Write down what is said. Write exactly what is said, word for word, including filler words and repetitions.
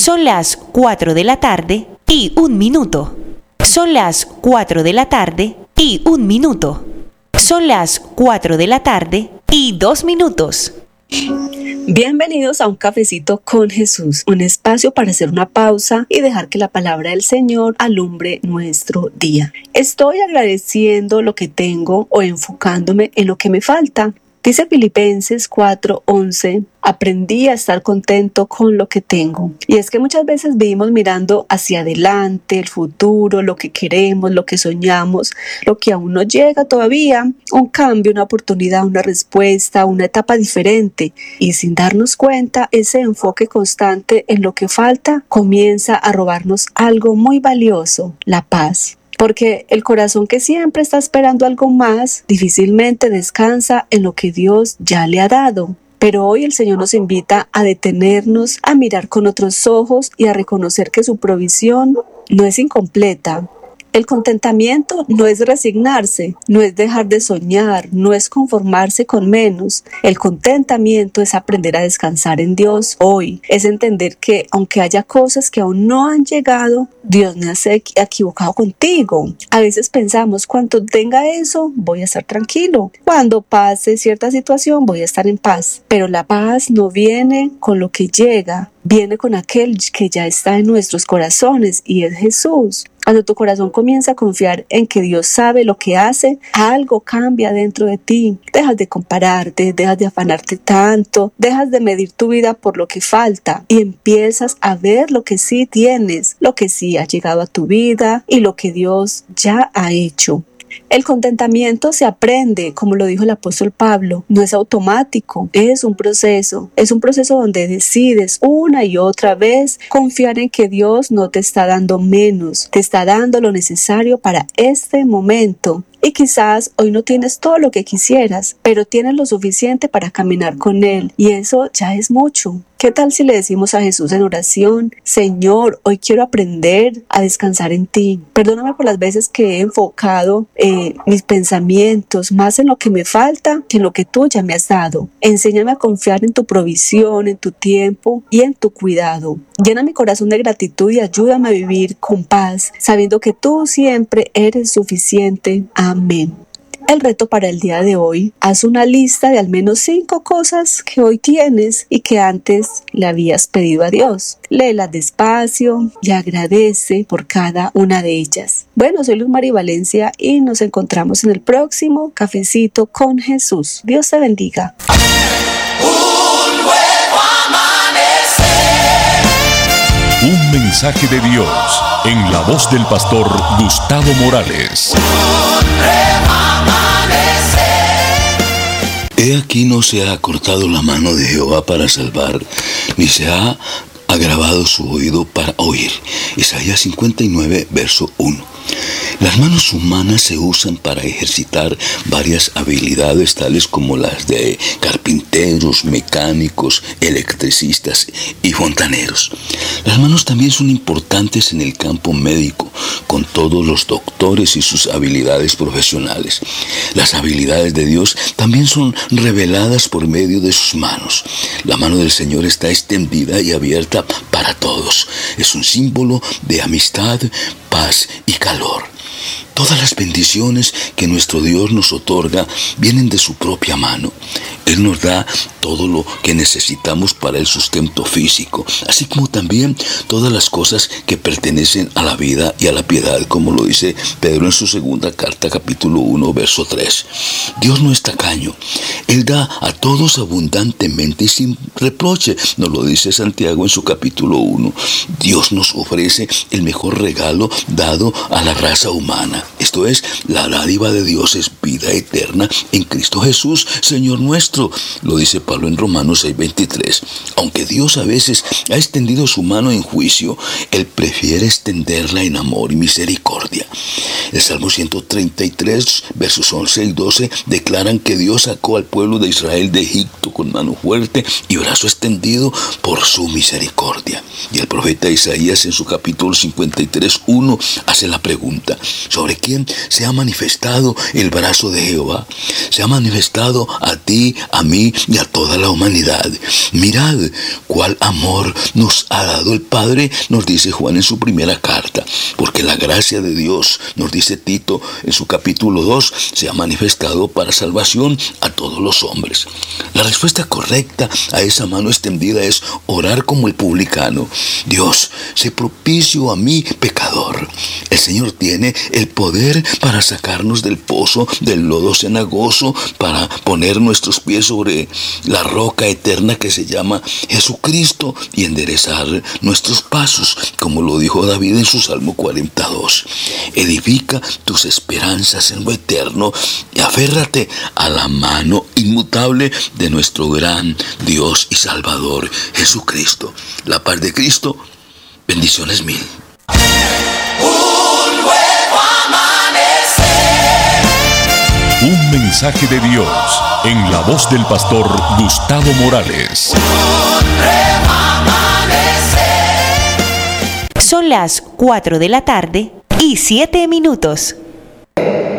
Son las cuatro de la tarde y un minuto. Son las cuatro de la tarde y un minuto. Son las cuatro de la tarde y dos minutos. Bienvenidos a Un Cafecito con Jesús, un espacio para hacer una pausa y dejar que la palabra del Señor alumbre nuestro día. Estoy agradeciendo lo que tengo o enfocándome en lo que me falta. Dice Filipenses cuatro once, aprendí a estar contento con lo que tengo. Y es que muchas veces vivimos mirando hacia adelante, el futuro, lo que queremos, lo que soñamos, lo que aún no llega todavía, un cambio, una oportunidad, una respuesta, una etapa diferente. Y sin darnos cuenta, ese enfoque constante en lo que falta comienza a robarnos algo muy valioso, la paz. Porque el corazón que siempre está esperando algo más, difícilmente descansa en lo que Dios ya le ha dado. Pero hoy el Señor nos invita a detenernos, a mirar con otros ojos y a reconocer que su provisión no es incompleta. El contentamiento no es resignarse, no es dejar de soñar, no es conformarse con menos. El contentamiento es aprender a descansar en Dios hoy. Es entender que aunque haya cosas que aún no han llegado, Dios no se ha equivocado contigo. A veces pensamos, cuando tenga eso, voy a estar tranquilo. Cuando pase cierta situación, voy a estar en paz. Pero la paz no viene con lo que llega, viene con aquel que ya está en nuestros corazones y es Jesús. Cuando tu corazón comienza a confiar en que Dios sabe lo que hace, algo cambia dentro de ti. Dejas de compararte, dejas de afanarte tanto, dejas de medir tu vida por lo que falta y empiezas a ver lo que sí tienes, lo que sí ha llegado a tu vida y lo que Dios ya ha hecho. El contentamiento se aprende, como lo dijo el apóstol Pablo, no es automático, es un proceso, es un proceso donde decides una y otra vez confiar en que Dios no te está dando menos, te está dando lo necesario para este momento. Y quizás hoy no tienes todo lo que quisieras, pero tienes lo suficiente para caminar con Él y eso ya es mucho. ¿Qué tal si le decimos a Jesús en oración, Señor, hoy quiero aprender a descansar en ti? Perdóname por las veces que he enfocado eh, mis pensamientos más en lo que me falta que en lo que tú ya me has dado. Enséñame a confiar en tu provisión, en tu tiempo y en tu cuidado. Llena mi corazón de gratitud y ayúdame a vivir con paz, sabiendo que tú siempre eres suficiente. Amén. El reto para el día de hoy, haz una lista de al menos cinco cosas que hoy tienes y que antes le habías pedido a Dios. Léelas despacio y agradece por cada una de ellas. Bueno, soy Luz Mari Valencia y nos encontramos en el próximo Cafecito con Jesús. Dios te bendiga. Un nuevo amanecer. Un mensaje de Dios en la voz del pastor Gustavo Morales. He aquí no se ha cortado la mano de Jehová para salvar, ni se ha agravado su oído para oír. Isaías cincuenta y nueve, verso uno. Las manos humanas se usan para ejercitar varias habilidades tales como las de carpinteros, mecánicos, electricistas y fontaneros. Las manos también son importantes en el campo médico, con todos los doctores y sus habilidades profesionales. Las habilidades de Dios también son reveladas por medio de sus manos. La mano del Señor está extendida y abierta para todos. Es un símbolo de amistad, paz y calor. Todas las bendiciones que nuestro Dios nos otorga vienen de su propia mano. Él nos da todo lo que necesitamos para el sustento físico, así como también todas las cosas que pertenecen a la vida y a la piedad, como lo dice Pedro en su segunda carta, capítulo uno, verso tres. Dios no es tacaño. Él da a todos abundantemente y sin reproche, nos lo dice Santiago en su capítulo uno. Dios nos ofrece el mejor regalo dado a la raza humana. Esto es, la dádiva de Dios es vida eterna en Cristo Jesús, Señor nuestro. Lo dice Pablo en Romanos seis veintitrés. Aunque Dios a veces ha extendido su mano en juicio, Él prefiere extenderla en amor y misericordia. El Salmo ciento treinta y tres, versos once y doce, declaran que Dios sacó al pueblo de Israel de Egipto con mano fuerte y brazo extendido por su misericordia. Y el profeta Isaías en su capítulo cincuenta y tres, uno hace la pregunta: ¿sobre ¿Sobre quién se ha manifestado el brazo de Jehová? Se ha manifestado a ti, a mí y a toda la humanidad. Mirad cuál amor nos ha dado el Padre, nos dice Juan en su primera carta, porque la gracia de Dios, nos dice Tito en su capítulo dos, se ha manifestado para salvación a todos los hombres. La respuesta correcta a esa mano extendida es orar como el publicano. Dios, sé propicio a mí, pecador. El Señor tiene el poder para sacarnos del pozo del lodo cenagoso, para poner nuestros pies sobre la roca eterna que se llama Jesucristo y enderezar nuestros pasos, como lo dijo David en su Salmo cuarenta y dos. Edifica tus esperanzas en lo eterno y aférrate a la mano inmutable de nuestro gran Dios y Salvador Jesucristo. La paz de Cristo, bendiciones mil. Un nuevo amanecer. Un mensaje de Dios en la voz del pastor Gustavo Morales. Un nuevo amanecer. Son las cuatro de la tarde y siete minutos.